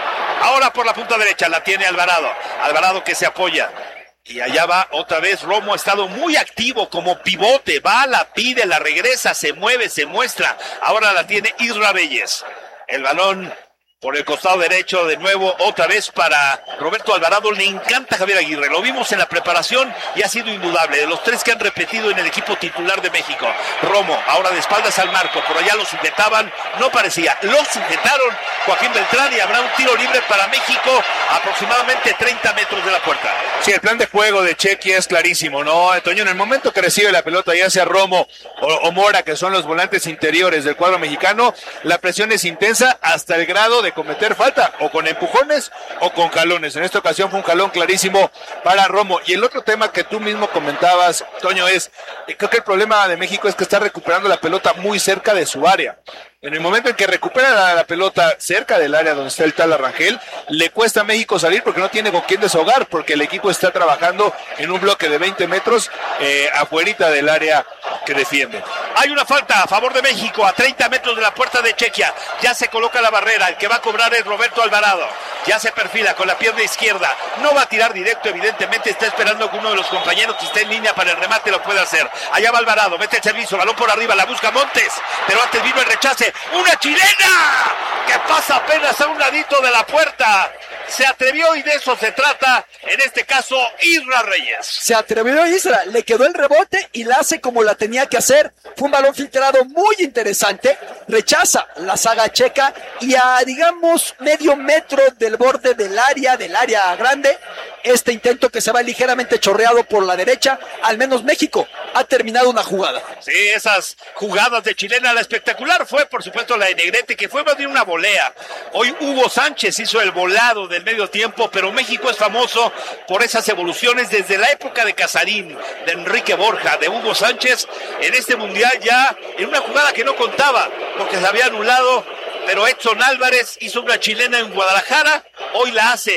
Ahora por la punta derecha la tiene Alvarado. Alvarado que se apoya. Y allá va otra vez Romo, ha estado muy activo como pivote. Va, la pide, la regresa, se mueve, se muestra. Ahora la tiene Isra Reyes. El balón por el costado derecho, de nuevo, otra vez para Roberto Alvarado. Le encanta Javier Aguirre, lo vimos en la preparación y ha sido indudable, de los tres que han repetido en el equipo titular de México. Romo, ahora de espaldas al marco, por allá lo sujetaban, no parecía, lo sujetaron Joaquín Beltrán y habrá un tiro libre para México, aproximadamente treinta metros de la puerta. Sí, el plan de juego de Chequia es clarísimo, ¿no, Toño? En el momento que recibe la pelota, ya sea Romo o, o Mora, que son los volantes interiores del cuadro mexicano, la presión es intensa hasta el grado de cometer falta, o con empujones o con jalones. En esta ocasión fue un jalón clarísimo para Romo. Y el otro tema que tú mismo comentabas, Toño, es, creo que el problema de México es que está recuperando la pelota muy cerca de su área. En el momento en que recupera la, la pelota cerca del área donde está el tal Arrangel, le cuesta a México salir porque no tiene con quién desahogar, porque el equipo está trabajando en un bloque de veinte metros eh, afuerita del área que defiende. Hay una falta a favor de México a treinta metros de la puerta de Chequia. Ya se coloca la barrera, el que va a cobrar es Roberto Alvarado. Ya se perfila con la pierna izquierda. No va a tirar directo, evidentemente está esperando que uno de los compañeros que esté en línea para el remate lo pueda hacer. Allá va Alvarado, mete el servicio, balón por arriba, la busca Montes, pero antes vino el rechace. ¡Una chilena! Que pasa apenas a un ladito de la puerta. Se atrevió y de eso se trata, en este caso, Isra Reyes. Se atrevió Isra, le quedó el rebote y la hace como la tenía que hacer. Fue un balón filtrado muy interesante. Rechaza la saga checa y a, digamos, medio metro del borde del área, del área grande, este intento que se va ligeramente chorreado por la derecha, al menos México ha terminado una jugada. Sí, esas jugadas de chilena, la espectacular fue, por supuesto, la de Negrete, que fue más bien una volea. Hoy Hugo Sánchez hizo el volado del medio tiempo, pero México es famoso por esas evoluciones desde la época de Casarín, de Enrique Borja, de Hugo Sánchez, en este mundial ya en una jugada que no contaba, porque se había anulado, pero Edson Álvarez hizo una chilena en Guadalajara, hoy la hace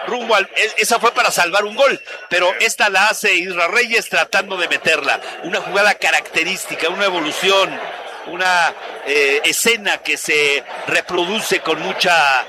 rumbo al... Esa fue para salvar un gol, pero esta la hace Isra Reyes tratando de meterla. Una jugada característica, una evolución, una eh, escena que se reproduce con mucha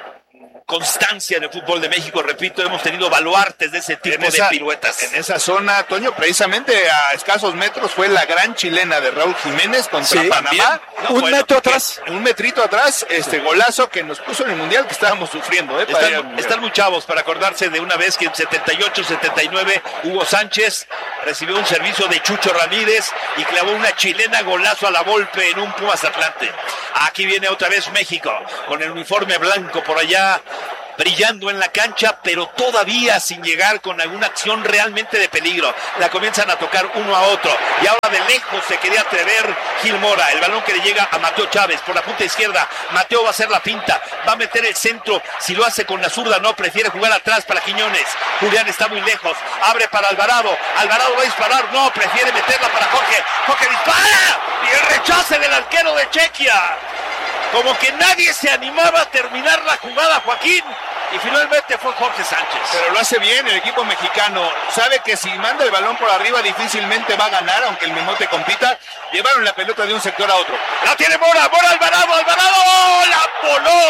constancia en el fútbol de México. Repito, hemos tenido baluartes de ese tipo esa, de piruetas. En esa zona, Toño, precisamente a escasos metros fue la gran chilena de Raúl Jiménez contra sí, Panamá. No, un bueno, metro atrás. Un metrito atrás, este golazo que nos puso en el Mundial que estábamos sufriendo. ¿eh? Están, están muy chavos para acordarse de una vez que en setenta y ocho setenta y nueve Hugo Sánchez recibió un servicio de Chucho Ramírez y clavó una chilena golazo a la Volpe en un Pumas Atlante. Aquí viene otra vez México con el uniforme blanco por allá, brillando en la cancha, pero todavía sin llegar con alguna acción realmente de peligro. La comienzan a tocar uno a otro y ahora de lejos se quería atrever Gil Mora. El balón que le llega a Mateo Chávez por la punta izquierda. Mateo va a hacer la finta, va a meter el centro. Si lo hace con la zurda no, prefiere jugar atrás para Quiñones. Julián está muy lejos, abre para Alvarado. Alvarado va a disparar, no, prefiere meterla para Jorge. Jorge dispara y el rechace del arquero de Chequia. Como que nadie se animaba a terminar la jugada, Joaquín, y finalmente fue Jorge Sánchez. Pero lo hace bien el equipo mexicano. Sabe que si manda el balón por arriba difícilmente va a ganar, aunque el Memote compita. Llevaron la pelota de un sector a otro. La tiene Mora, Mora Alvarado, Alvarado, la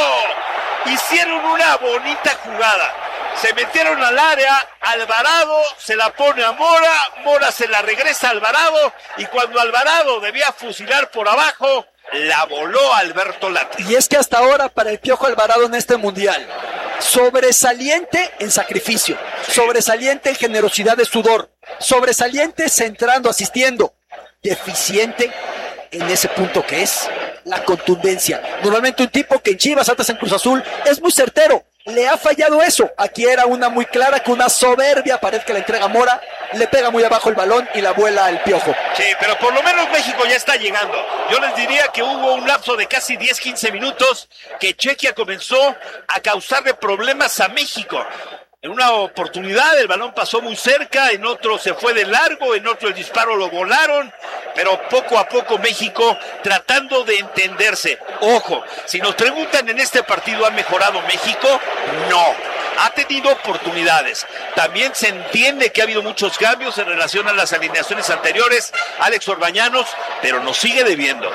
voló. Hicieron una bonita jugada. Se metieron al área, Alvarado se la pone a Mora, Mora se la regresa a Alvarado, y cuando Alvarado debía fusilar por abajo, la voló Alberto Lati. Y es que hasta ahora para el Piojo Alvarado en este mundial, sobresaliente en sacrificio, sobresaliente en generosidad de sudor, sobresaliente centrando, asistiendo, deficiente en ese punto que es la contundencia. Normalmente un tipo que en Chivas, antes en Cruz Azul, es muy certero. Le ha fallado eso. Aquí era una muy clara, con una soberbia pared que le entrega Mora, le pega muy abajo el balón y la vuela al Piojo. Sí, pero por lo menos México ya está llegando. Yo les diría que hubo un lapso de casi diez quince minutos que Chequia comenzó a causarle problemas a México. En una oportunidad el balón pasó muy cerca, en otro se fue de largo, en otro el disparo lo volaron, pero poco a poco México tratando de entenderse. Ojo, si nos preguntan en este partido, ¿ha mejorado México? No. Ha tenido oportunidades. También se entiende que ha habido muchos cambios en relación a las alineaciones anteriores, Alex Orbañanos, pero nos sigue debiendo.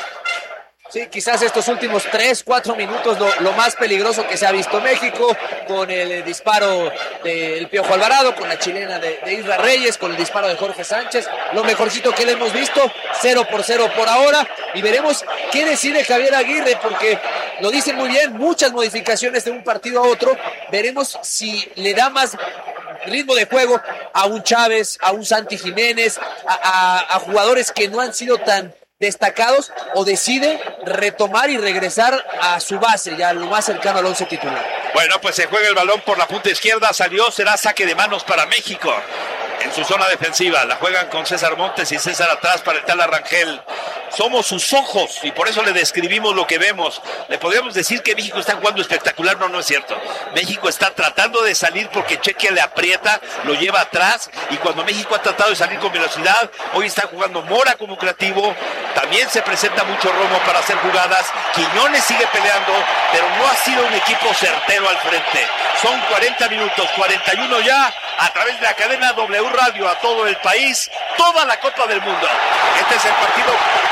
Sí, quizás estos últimos tres, cuatro minutos lo, lo más peligroso que se ha visto México, con el disparo del Piojo Alvarado, con la chilena de, de Isra Reyes, con el disparo de Jorge Sánchez, lo mejorcito que le hemos visto, cero por cero por ahora, y veremos qué decide Javier Aguirre, porque lo dicen muy bien, muchas modificaciones de un partido a otro, veremos si le da más ritmo de juego a un Chávez, a un Santi Jiménez, a, a, a jugadores que no han sido tan destacados, o decide retomar y regresar a su base, ya lo más cercano al once titular. Bueno, pues se juega el balón por la punta izquierda, salió, será saque de manos para México. En su zona defensiva, la juegan con César Montes y César atrás para el tal Arrangel. Somos sus ojos y por eso le describimos lo que vemos. Le podríamos decir que México está jugando espectacular, no, no es cierto. México está tratando de salir porque Chequia le aprieta, lo lleva atrás, y cuando México ha tratado de salir con velocidad, hoy está jugando Mora como creativo, también se presenta mucho Romo para hacer jugadas, Quiñones sigue peleando, pero no ha sido un equipo certero al frente. Son cuarenta minutos, cuarenta y uno ya, a través de la cadena W Radio a todo el país, toda la Copa del Mundo. Este es el partido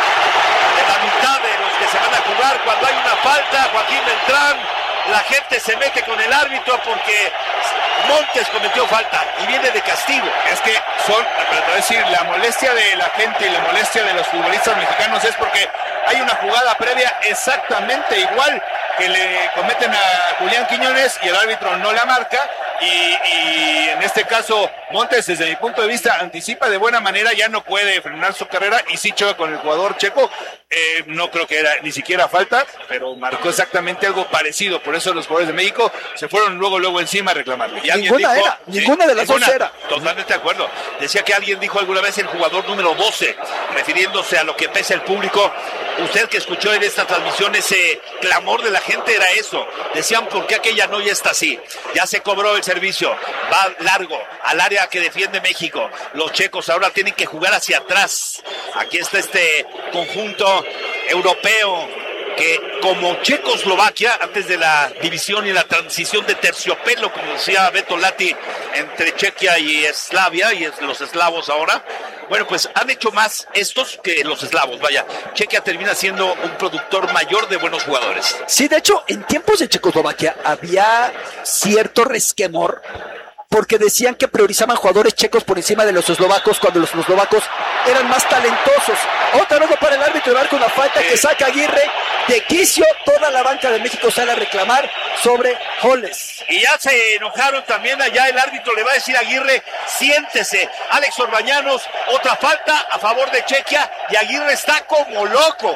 de la mitad de los que se van a jugar. Cuando hay una falta, Joaquín Beltrán, la gente se mete con el árbitro porque Montes cometió falta y viene de castigo. Es que son, para decir, la molestia de la gente y la molestia de los futbolistas mexicanos es porque hay una jugada previa exactamente igual que le cometen a Julián Quiñones y el árbitro no la marca. Y, y en este caso Montes, desde mi punto de vista, anticipa de buena manera, ya no puede frenar su carrera y sí choca con el jugador checo. Eh, no creo que era ni siquiera falta, pero marcó exactamente algo parecido. Por eso los jugadores de México se fueron luego luego encima a reclamarle. Y ninguna dijo, era, sí, ninguna de las ninguna, dos era. Totalmente de acuerdo. Decía que alguien dijo alguna vez el jugador número doce, refiriéndose a lo que pesa el público. Usted que escuchó en esta transmisión ese clamor de la gente era eso. Decían, ¿por qué aquella no ya está así? Ya se cobró el servicio, va largo al área que defiende México. Los checos ahora tienen que jugar hacia atrás. Aquí está este conjunto europeo que como Checoslovaquia, antes de la división y la transición de terciopelo, como decía Beto Lati, entre Chequia y Eslavia, y es los eslavos ahora, bueno, pues han hecho más estos que los eslavos, vaya. Chequia termina siendo un productor mayor de buenos jugadores. Sí, de hecho, en tiempos de Checoslovaquia había cierto resquemor, porque decían que priorizaban jugadores checos por encima de los eslovacos cuando los eslovacos eran más talentosos. Otra vez para el árbitro, marca una falta que saca Aguirre de quicio. Toda la banca de México sale a reclamar sobre Holes. Y ya se enojaron también allá, el árbitro le va a decir a Aguirre, siéntese. Alex Orbañanos, otra falta a favor de Chequia y Aguirre está como loco.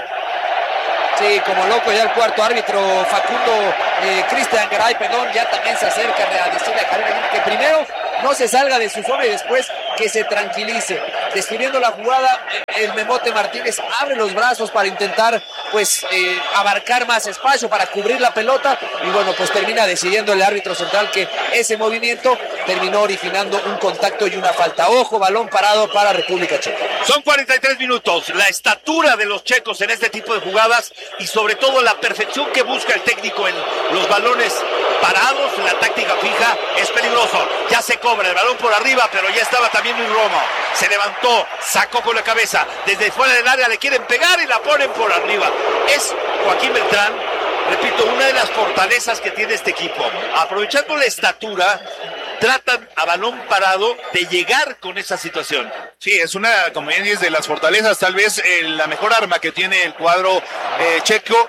Sí, como loco ya el cuarto árbitro, Facundo eh, Cristian Garay, perdón, ya también se acerca a decirle a Javier Aguirre que primero no se salga de su zona y después que se tranquilice. Describiendo la jugada, el Memote Martínez abre los brazos para intentar pues eh, abarcar más espacio para cubrir la pelota y bueno, pues termina decidiendo el árbitro central que ese movimiento terminó originando un contacto y una falta. Ojo, balón parado para República Checa. Son cuarenta y tres minutos, la estatura de los checos en este tipo de jugadas y sobre todo la perfección que busca el técnico en los balones parados, la táctica fija, es peligroso. Ya se cobra el balón por arriba, pero ya estaba también Luis Romo. Se levantó, sacó con la cabeza, desde fuera del área le quieren pegar y la ponen por arriba. Es Joaquín Beltrán, repito, una de las fortalezas que tiene este equipo. Aprovechando la estatura, tratan a balón parado de llegar con esa situación. Sí, es una, como bien dices, de las fortalezas, tal vez eh, la mejor arma que tiene el cuadro eh, checo,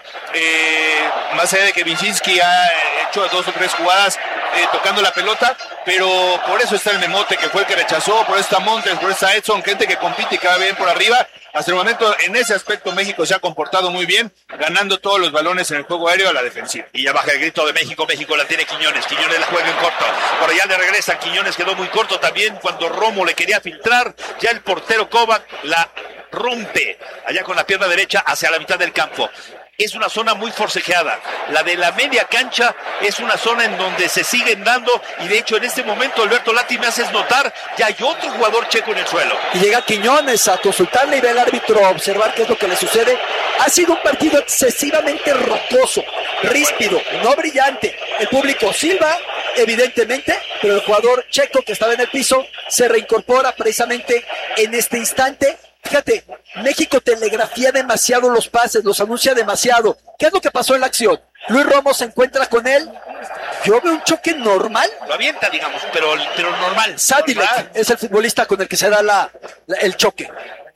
eh, más allá de que Vizinski ha hecho dos o tres jugadas eh, tocando la pelota, pero por eso está el Memote, que fue el que rechazó, por eso está Montes, por eso está Edson, gente que compite y que va bien por arriba. Hasta el momento, en ese aspecto, México se ha comportado muy bien, ganando todos los balones en el juego aéreo a la defensiva. Y ya baja el grito de México, México la tiene Quiñones, Quiñones la juega en corto, por allá le regresa, Quiñones quedó muy corto también cuando Romo le quería filtrar, ya el portero Kovac la rompe, allá con la pierna derecha hacia la mitad del campo. Es una zona muy forcejeada. La de la media cancha es una zona en donde se siguen dando y de hecho en este momento Alberto Lati me haces notar ya hay otro jugador checo en el suelo. Y llega Quiñones a consultarle y ve al árbitro a observar qué es lo que le sucede. Ha sido un partido excesivamente rocoso, ríspido, no brillante. El público silba, evidentemente, pero el jugador checo que estaba en el piso se reincorpora precisamente en este instante. Fíjate, México telegrafía demasiado los pases, los anuncia demasiado. ¿Qué es lo que pasó en la acción? Luis Romo se encuentra con él. Yo veo un choque normal. Lo avienta, digamos, pero, pero normal. Sadilek es el futbolista con el que se da la, la, el choque.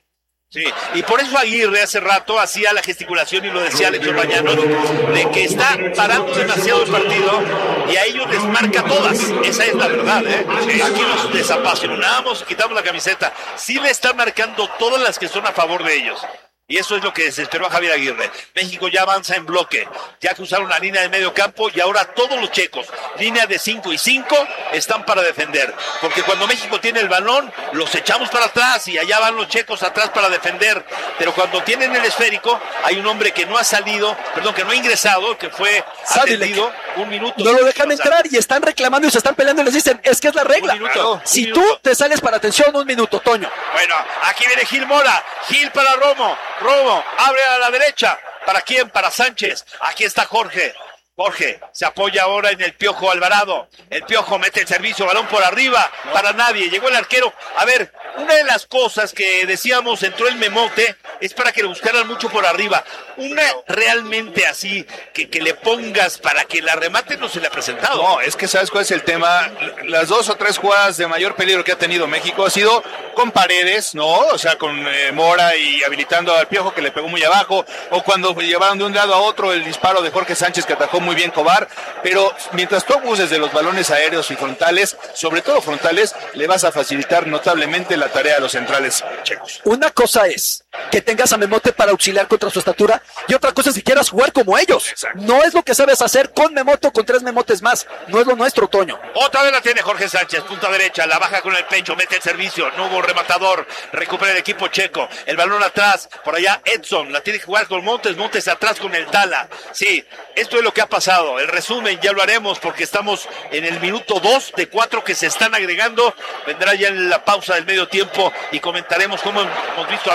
Sí, y por eso Aguirre hace rato hacía la gesticulación y lo decía Alex Orbañanos, de que está parando demasiado el partido y a ellos les marca todas. Esa es la verdad, ¿eh? Sí. Aquí nos desapasionamos, quitamos la camiseta. Sí le están marcando todas las que son a favor de ellos. Y eso es lo que desesperó a Javier Aguirre. México ya avanza en bloque, ya cruzaron la línea de medio campo y ahora todos los checos, línea de cinco y cinco, están para defender. Porque cuando México tiene el balón, los echamos para atrás y allá van los checos atrás para defender. Pero cuando tienen el esférico, hay un hombre que no ha salido, perdón, que no ha ingresado, que fue atendido un minuto. No lo dejan entrar y están reclamando y se están peleando y les dicen, es que es la regla. Minuto, si minuto. tú te sales para atención, un minuto, Toño. Bueno, aquí viene Gil Mora, Gil para Romo. Romo, abre a la derecha. ¿Para quién? Para Sánchez. Aquí está Jorge. Jorge se apoya ahora en el Piojo Alvarado. El Piojo mete el servicio, balón por arriba, no. Para nadie. Llegó el arquero. A ver, una de las cosas que decíamos, entró el Memote, es para que lo buscaran mucho por arriba. Una realmente así, que, que le pongas para que la remate no se le ha presentado. No, es que ¿sabes cuál es el tema? Las dos o tres jugadas de mayor peligro que ha tenido México ha sido con Paredes, ¿no? O sea, con eh, Mora y habilitando al Piojo que le pegó muy abajo, o cuando llevaron de un lado a otro el disparo de Jorge Sánchez que atajó muy bien Cobar, pero mientras tú abuses de los balones aéreos y frontales, sobre todo frontales, le vas a facilitar notablemente la tarea a los centrales checos. Una cosa es que tengas a Memote para auxiliar contra su estatura y otra cosa es que quieras jugar como ellos. Exacto. No es lo que sabes hacer con Memote o con tres Memotes más, no es lo nuestro, Toño. Otra vez la tiene Jorge Sánchez, punta derecha, la baja con el pecho, mete el servicio, no hubo rematador, recupera el equipo checo, el balón atrás, por allá Edson, la tiene que jugar con Montes, Montes atrás con el Tala. Sí, esto es lo que ha pasado, el resumen ya lo haremos porque estamos en el minuto dos de cuatro que se están agregando, vendrá ya en la pausa del medio tiempo y comentaremos cómo hemos visto a México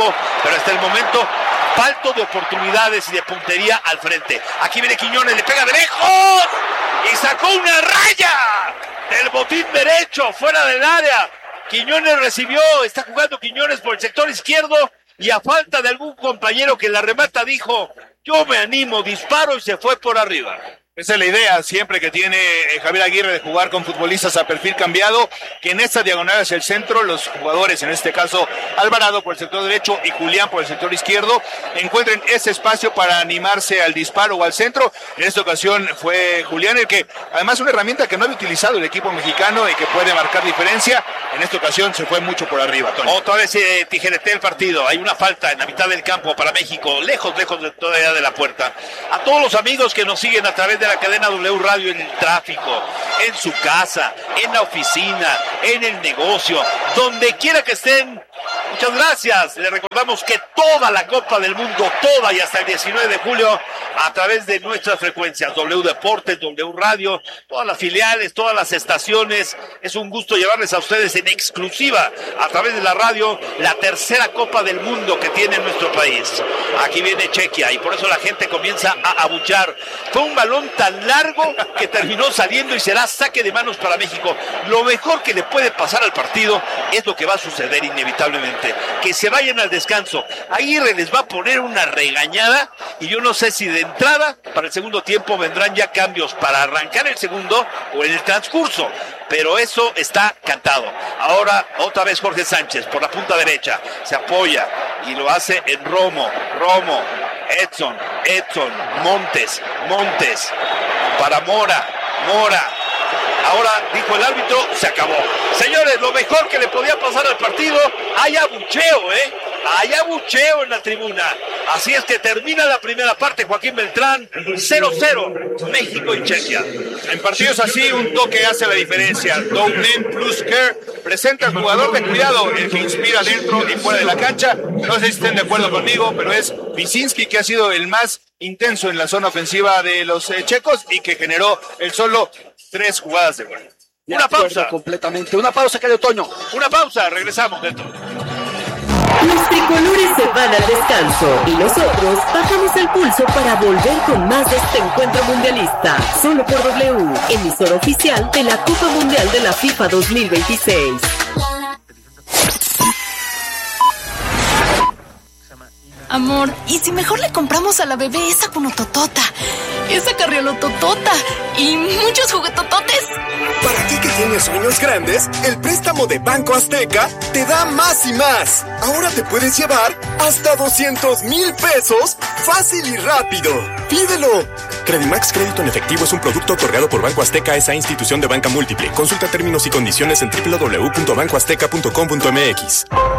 México, pero hasta el momento falto de oportunidades y de puntería al frente. Aquí viene Quiñones, le pega de lejos y sacó una raya del botín derecho fuera del área. Quiñones recibió, está jugando Quiñones por el sector izquierdo y a falta de algún compañero que la remata dijo, yo me animo, disparo y se fue por arriba. Esa es la idea siempre que tiene eh, Javier Aguirre de jugar con futbolistas a perfil cambiado, que en esta diagonal hacia el centro, los jugadores, en este caso Alvarado por el sector derecho y Julián por el sector izquierdo, encuentren ese espacio para animarse al disparo o al centro. En esta ocasión fue Julián el que, además una herramienta que no había utilizado el equipo mexicano y que puede marcar diferencia, en esta ocasión se fue mucho por arriba, Tony. Otra vez eh, tijeretea el partido, hay una falta en la mitad del campo para México, lejos, lejos de todavía de la puerta. A todos los amigos que nos siguen a través de la cadena W Radio en el tráfico, en su casa, en la oficina, en el negocio, donde quiera que estén, muchas gracias. Les recordamos que toda la Copa del Mundo, toda y hasta el diecinueve de julio, a través de nuestras frecuencias, W Deportes, W Radio, todas las filiales, todas las estaciones, es un gusto llevarles a ustedes en exclusiva, a través de la radio, la tercera Copa del Mundo que tiene nuestro país. Aquí viene Chequia y por eso la gente comienza a abuchar. Fue un balón tan largo que terminó saliendo y será saque de manos para México. Lo mejor que le puede pasar al partido es lo que va a suceder inevitablemente, que se vayan al descanso. Aguirre les va a poner una regañada y yo no sé si de entrada para el segundo tiempo vendrán ya cambios para arrancar el segundo o en el transcurso, pero eso está cantado. Ahora otra vez Jorge Sánchez por la punta derecha, se apoya y lo hace en Romo, Romo, Edson, Edson, Montes, Montes, para Mora, Mora. Ahora, dijo el árbitro, se acabó. Señores, lo mejor que le podía pasar al partido, hay abucheo, ¿eh? Hay abucheo en la tribuna. Así es que termina la primera parte, Joaquín Beltrán, cero cero, México y Chequia. En partidos así, un toque hace la diferencia. Douglas plus Care presenta al jugador de cuidado, el que inspira dentro y fuera de la cancha. No sé si estén de acuerdo conmigo, pero es Visinski, que ha sido el más intenso en la zona ofensiva de los eh, checos y que generó el solo tres jugadas de gol. Una pausa. Completamente. Una pausa, querido Toño. Una pausa. Regresamos, Beto. Los tricolores se van al descanso y nosotros bajamos el pulso para volver con más de este encuentro mundialista. Solo por W, emisora oficial de la Copa Mundial de la FIFA dos mil veintiséis. Amor, ¿y si mejor le compramos a la bebé esa cunototota, esa carriolototota y muchos juguetototes? Para ti que tienes sueños grandes, el préstamo de Banco Azteca te da más y más. Ahora te puedes llevar hasta doscientos mil pesos fácil y rápido. ¡Pídelo! Credimax Crédito en Efectivo es un producto otorgado por Banco Azteca, esa institución de banca múltiple. Consulta términos y condiciones en doble u doble u doble u punto banco azteca punto com punto m x.